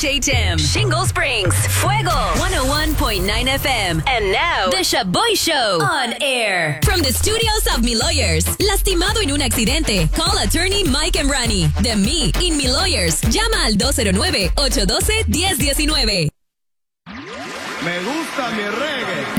DJ Tim, Shingle Springs, Fuego, 101.9 FM. And now, The Shaboy Show on air. From the studios of Mi Lawyers. Lastimado en un accidente. Call attorney Mike Emrani. De Me in Mi Lawyers. Llama al 209-812-1019. Me gusta mi reggae.